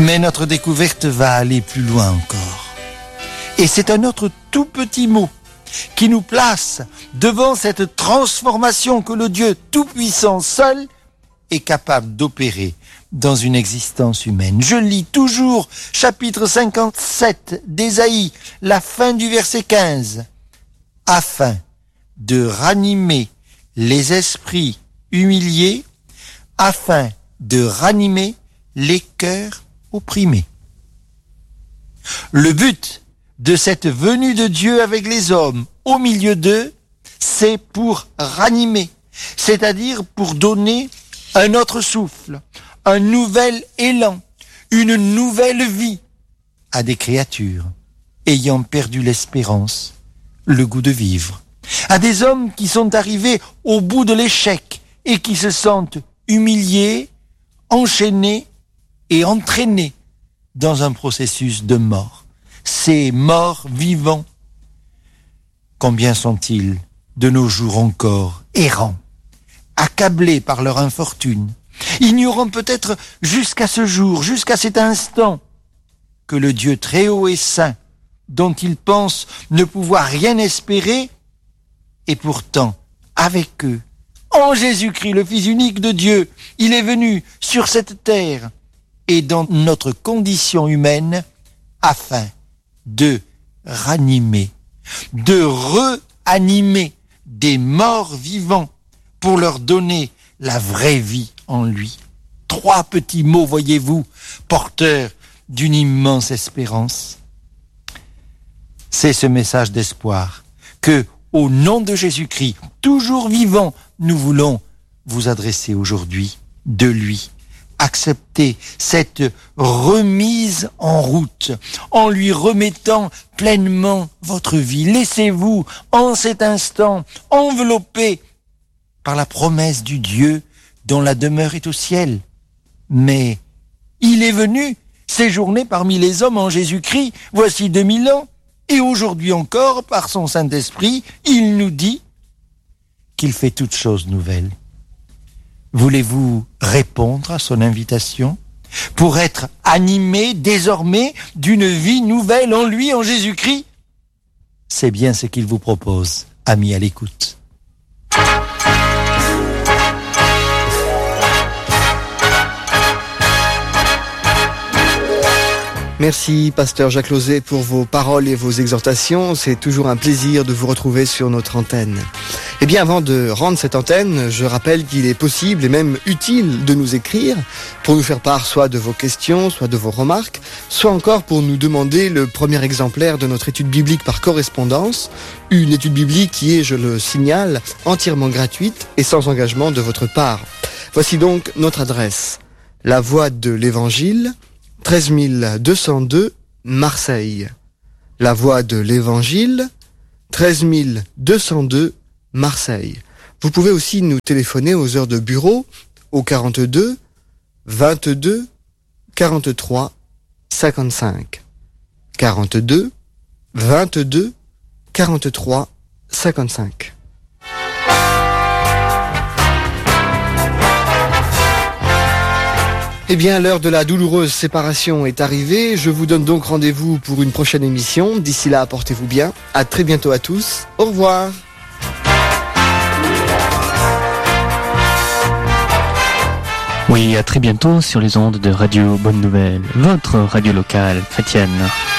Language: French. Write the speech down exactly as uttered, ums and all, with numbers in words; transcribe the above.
Mais notre découverte va aller plus loin encore. Et c'est un autre tout petit mot qui nous place devant cette transformation que le Dieu Tout-Puissant seul est capable d'opérer dans une existence humaine. Je lis toujours chapitre cinquante-sept d'Ésaïe, la fin du verset quinze. Afin de ranimer les esprits humiliés, afin de ranimer les cœurs opprimés. Le but de cette venue de Dieu avec les hommes au milieu d'eux, c'est pour ranimer, c'est-à-dire pour donner un autre souffle, un nouvel élan, une nouvelle vie à des créatures ayant perdu l'espérance, le goût de vivre, à des hommes qui sont arrivés au bout de l'échec et qui se sentent humiliés, enchaînés et entraînés dans un processus de mort. Ces morts vivants, combien sont-ils de nos jours encore errants, accablés par leur infortune, ignorant peut-être jusqu'à ce jour, jusqu'à cet instant, que le Dieu très haut et saint, dont ils pensent ne pouvoir rien espérer, est pourtant avec eux. En Jésus-Christ, le Fils unique de Dieu, il est venu sur cette terre et dans notre condition humaine afin de ranimer, de reanimer des morts vivants pour leur donner la vraie vie en lui. Trois petits mots, voyez-vous, porteurs d'une immense espérance. C'est ce message d'espoir que, au nom de Jésus-Christ, toujours vivant, nous voulons vous adresser aujourd'hui de lui. Acceptez cette remise en route en lui remettant pleinement votre vie. Laissez-vous, en cet instant, envelopper par la promesse du Dieu dont la demeure est au ciel. Mais il est venu séjourner parmi les hommes en Jésus-Christ, voici deux mille ans, et aujourd'hui encore, par son Saint-Esprit, il nous dit qu'il fait toutes choses nouvelles. Voulez-vous répondre à son invitation pour être animé désormais d'une vie nouvelle en lui, en Jésus-Christ? C'est bien ce qu'il vous propose, amis à l'écoute. Merci, pasteur Jacques Lauzet, pour vos paroles et vos exhortations. C'est toujours un plaisir de vous retrouver sur notre antenne. Eh bien, avant de rendre cette antenne, je rappelle qu'il est possible et même utile de nous écrire pour nous faire part soit de vos questions, soit de vos remarques, soit encore pour nous demander le premier exemplaire de notre étude biblique par correspondance, une étude biblique qui est, je le signale, entièrement gratuite et sans engagement de votre part. Voici donc notre adresse. La Voix de l'Évangile, treize mille deux cent deux, Marseille. La Voix de l'Évangile, treize mille deux cent deux, Marseille. Vous pouvez aussi nous téléphoner aux heures de bureau au quarante-deux, vingt-deux, quarante-trois, cinquante-cinq. quarante-deux, vingt-deux, quarante-trois, cinquante-cinq. Eh bien, l'heure de la douloureuse séparation est arrivée. Je vous donne donc rendez-vous pour une prochaine émission. D'ici là, portez-vous bien. À très bientôt à tous. Au revoir. Oui, à très bientôt sur les ondes de Radio Bonne Nouvelle, votre radio locale chrétienne.